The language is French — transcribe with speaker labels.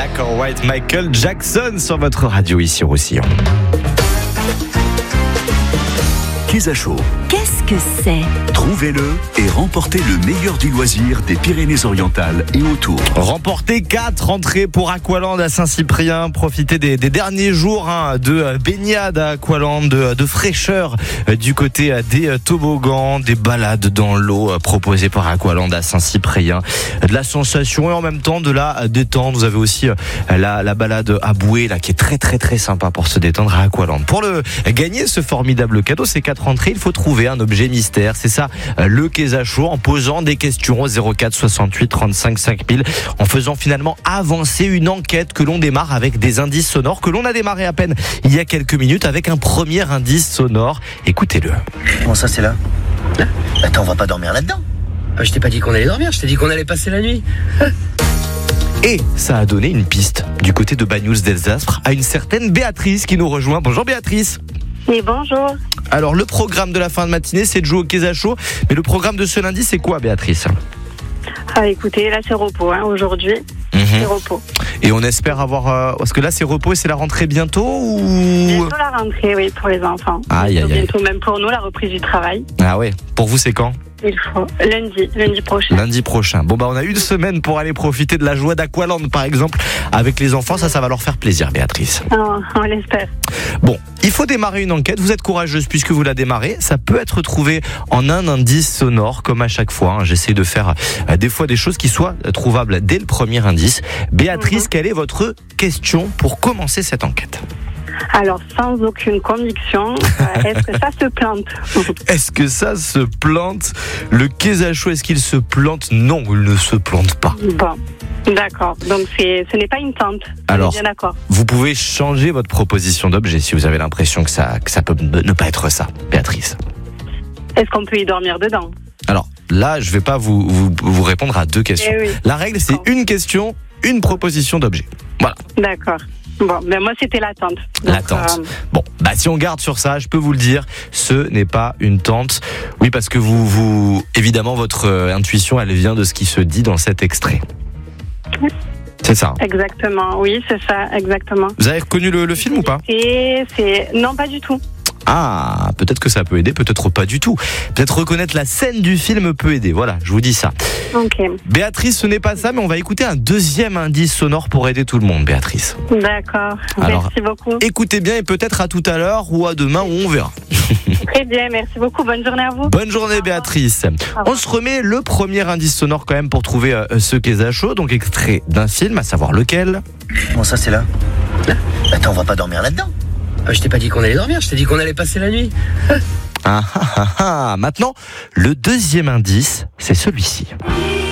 Speaker 1: Black or White, Michael Jackson sur votre radio ici au Roussillon.
Speaker 2: Kézachos.
Speaker 3: Qu'est-ce que c'est ?
Speaker 2: Trouvez-le et remportez le meilleur du loisir des Pyrénées-Orientales et autour.
Speaker 1: Remportez 4 entrées pour Aqualand à Saint-Cyprien. Profitez des derniers jours de baignade à Aqualand, de fraîcheur du côté des toboggans, des balades dans l'eau proposées par Aqualand à Saint-Cyprien, de la sensation et en même temps de la détente. Vous avez aussi la balade à bouée là, qui est très très très sympa pour se détendre à Aqualand. Pour gagner ce formidable cadeau, ces 4 entrées, il faut trouver un objet mystère. C'est ça le Kézachos, en posant des questions au 04 68 35 5000, en faisant finalement avancer une enquête que l'on démarre avec des indices sonores que l'on a démarré à peine il y a quelques minutes avec un premier indice sonore. Écoutez-le.
Speaker 4: Comment ça, c'est là ? Attends, on va pas dormir là-dedans ? Je t'ai pas dit qu'on allait dormir, je t'ai dit qu'on allait passer la nuit.
Speaker 1: Et ça a donné une piste du côté de Bagnous d'Elsaspre à une certaine Béatrice qui nous rejoint. Bonjour Béatrice.
Speaker 5: Oui, bonjour.
Speaker 1: Alors le programme de la fin de matinée, c'est de jouer au Kézachos, mais le programme de ce lundi, c'est quoi Béatrice ?
Speaker 5: Écoutez, là c'est repos aujourd'hui. C'est repos.
Speaker 1: Et on espère avoir... parce que là c'est repos et c'est la rentrée bientôt ou...
Speaker 5: Bientôt la rentrée, oui, pour les enfants.
Speaker 1: Aïe, aïe, aïe.
Speaker 5: Bientôt même pour nous, la reprise du travail.
Speaker 1: Ah ouais, pour vous c'est quand ?
Speaker 5: Il faut. Lundi prochain.
Speaker 1: Lundi prochain. Bon on a une semaine pour aller profiter de la joie d'Aqualand par exemple avec les enfants, ça va leur faire plaisir Béatrice.
Speaker 5: On l'espère.
Speaker 1: Bon, il faut démarrer une enquête, vous êtes courageuse puisque vous la démarrez, ça peut être trouvé en un indice sonore comme à chaque fois, j'essaie de faire des fois des choses qui soient trouvables dès le premier indice. Béatrice, quelle est votre question pour commencer cette enquête ?
Speaker 5: Alors, sans aucune conviction, est-ce que ça se plante ?
Speaker 1: Est-ce que ça se plante ? Le Kézachos, est-ce qu'il se plante ? Non, il ne se plante pas.
Speaker 5: Bon, d'accord. Donc, ce n'est pas une tente.
Speaker 1: Alors,
Speaker 5: bien d'accord.
Speaker 1: Vous pouvez changer votre proposition d'objet si vous avez l'impression que ça peut ne pas être ça, Béatrice.
Speaker 5: Est-ce qu'on peut y dormir dedans ?
Speaker 1: Alors, là, je ne vais pas vous répondre à 2 questions.
Speaker 5: Oui.
Speaker 1: La règle, c'est une question, une proposition d'objet. Voilà.
Speaker 5: D'accord. Bon, moi c'était la tente.
Speaker 1: La tente. Bon, si on garde sur ça, je peux vous le dire, ce n'est pas une tente. Oui, parce que évidemment, votre intuition, elle vient de ce qui se dit dans cet extrait. C'est ça.
Speaker 5: Exactement, oui, c'est ça, exactement.
Speaker 1: Vous avez reconnu le film ou pas ?
Speaker 5: Non, pas du tout.
Speaker 1: Ah, peut-être que ça peut aider, peut-être pas du tout. Peut-être reconnaître la scène du film peut aider. Voilà, je vous dis ça.
Speaker 5: Ok.
Speaker 1: Béatrice, ce n'est pas ça, mais on va écouter un deuxième indice sonore pour aider tout le monde, Béatrice.
Speaker 5: D'accord.
Speaker 1: Alors,
Speaker 5: merci beaucoup.
Speaker 1: Écoutez bien et peut-être à tout à l'heure ou à demain, on verra.
Speaker 5: Très bien, merci beaucoup. Bonne journée à vous.
Speaker 1: Bonne journée, Béatrice. On se remet le premier indice sonore quand même pour trouver ce Kézachos, donc extrait d'un film, à savoir lequel.
Speaker 4: Comment ça, c'est là ? Attends, on va pas dormir là-dedans ? Je t'ai pas dit qu'on allait dormir, je t'ai dit qu'on allait passer la nuit.
Speaker 1: Maintenant, le deuxième indice, c'est celui-ci.